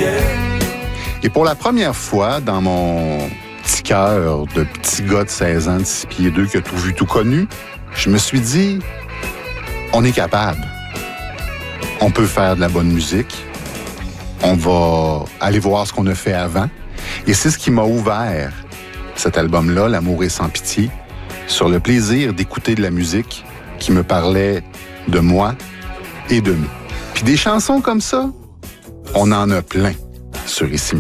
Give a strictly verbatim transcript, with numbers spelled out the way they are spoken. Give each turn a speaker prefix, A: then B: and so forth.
A: Et pour la première fois, dans mon petit cœur de petit gars de seize ans, de six pieds deux, qui a tout vu, tout connu, je me suis dit, on est capable. On peut faire de la bonne musique. On va aller voir ce qu'on a fait avant. Et c'est ce qui m'a ouvert cet album-là, L'amour est sans pitié, sur le plaisir d'écouter de la musique qui me parlait de moi et de nous. Puis des chansons comme ça, on en a plein sur Ici